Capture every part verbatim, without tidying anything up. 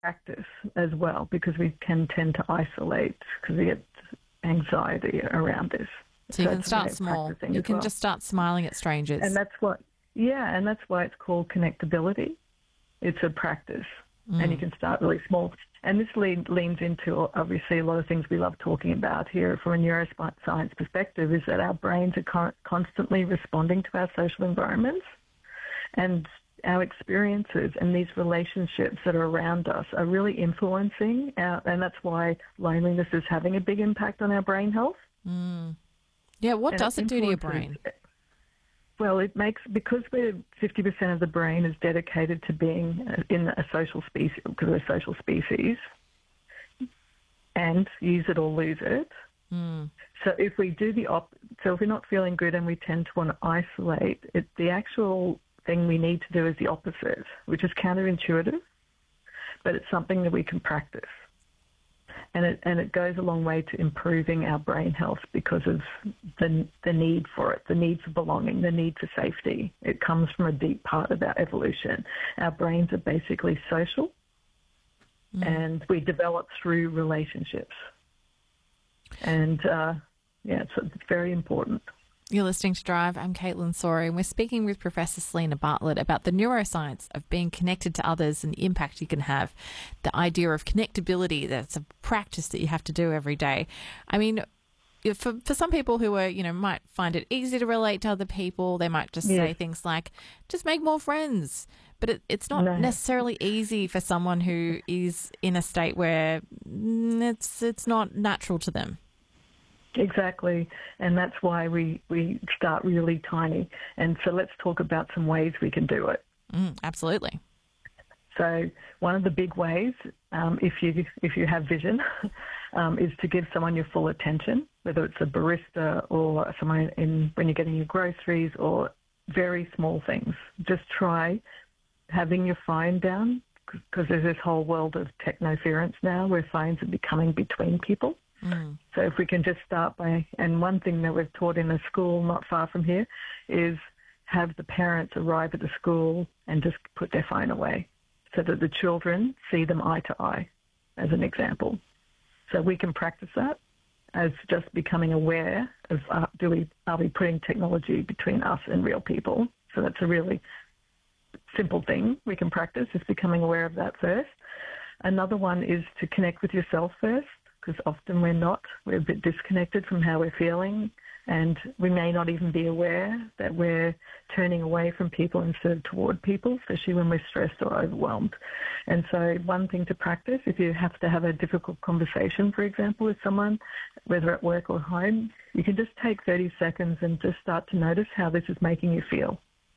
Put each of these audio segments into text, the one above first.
practice as well, because we can tend to isolate because we get anxiety around this. So you So can it's a start way of small. practicing You as can well. just start smiling at strangers. And that's what, yeah, and that's why it's called connectability. It's a practice, Mm. and you can start really small. And this lead, leans into, obviously, a lot of things we love talking about here from a neuroscience perspective, is that our brains are con- constantly responding to our social environments, and our experiences and these relationships that are around us are really influencing our, and that's why loneliness is having a big impact on our brain health. Mm. Yeah, what And does it do to your influences- brain? Well, it makes, because we're fifty percent of the brain is dedicated to being in a social species, because we're a social species, and use it or lose it. Mm. So if we do the op, so if we're not feeling good and we tend to want to isolate, it, the actual thing we need to do is the opposite, which is counterintuitive, but it's something that we can practice. And it and it goes a long way to improving our brain health because of the the need for it, the need for belonging, the need for safety. It comes from a deep part of our evolution. Our brains are basically social, mm. and we develop through relationships. And uh, yeah, so it's very important. You're listening to Drive. I'm Caitlin Sorey, and we're speaking with Professor Selena Bartlett about the neuroscience of being connected to others and the impact you can have. The idea of connectability, that's a practice that you have to do every day. I mean, for for some people who are, you know, might find it easy to relate to other people, they might just yes. say things like, just make more friends. But it, it's not no. necessarily easy for someone who is in a state where it's it's not natural to them. Exactly, and that's why we, we start really tiny. And so let's talk about some ways we can do it. Mm, absolutely. So one of the big ways, um, if you if you have vision, um, is to give someone your full attention, whether it's a barista or someone in when you're getting your groceries or very small things. Just try having your phone down, because there's this whole world of technoference now where phones are becoming between people. Mm. So if we can just start by, and one thing that we've taught in a school not far from here is have the parents arrive at the school and just put their phone away so that the children see them eye to eye, as an example. So we can practice that as just becoming aware of, uh, do we, are we putting technology between us and real people? So that's a really simple thing we can practice, is becoming aware of that first. Another one is to connect with yourself first, because often we're not. We're a bit disconnected from how we're feeling, and we may not even be aware that we're turning away from people instead of toward people, especially when we're stressed or overwhelmed. And so one thing to practice, if you have to have a difficult conversation, for example, with someone, whether at work or home, you can just take thirty seconds and just start to notice how this is making you feel.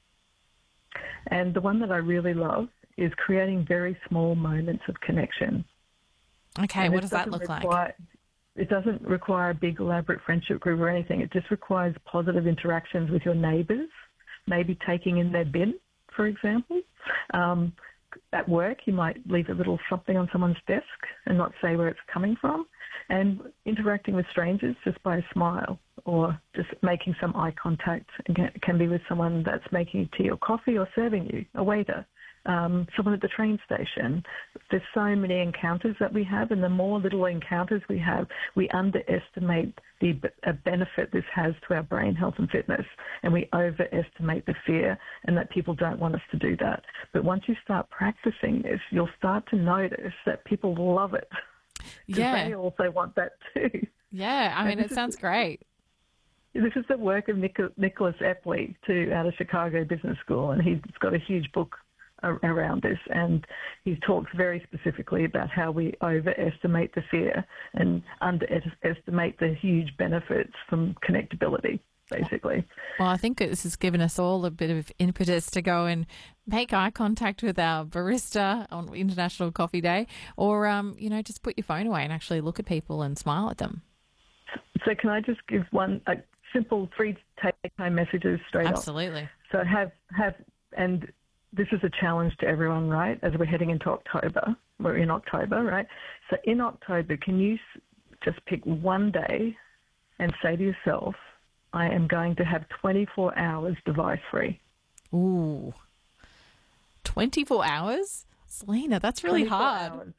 And the one that I really love is creating very small moments of connection. Okay, and what does that look require, like? It doesn't require a big elaborate friendship group or anything. It just requires positive interactions with your neighbours, maybe taking in their bin, for example. Um, at work, you might leave a little something on someone's desk and not say where it's coming from, and interacting with strangers just by a smile or just making some eye contact. It can be with someone that's making you tea or coffee or serving you, a waiter. Um, someone at the train station. There's so many encounters that we have, and the more little encounters we have, we underestimate the b- benefit this has to our brain health and fitness, and we overestimate the fear and that people don't want us to do that. But once you start practicing this, you'll start to notice that people love it. Yeah. They also want that too. Yeah, I mean, it sounds great. This is the work of Nic- Nicholas Epley, too, out of Chicago Business School, and he's got a huge book around this, and he talks very specifically about how we overestimate the fear and underestimate the huge benefits from connectability, basically. Well, I think this has given us all a bit of impetus to go and make eye contact with our barista on International Coffee Day, or, um, you know, just put your phone away and actually look at people and smile at them. So can I just give one a simple three take-home messages straight Absolutely. off? So have, have, and this is a challenge to everyone, right, as we're heading into October. We're in October, right? So in October, can you just pick one day and say to yourself, I am going to have twenty-four hours device-free. Ooh. twenty-four hours? Selena, that's really hard. Hours.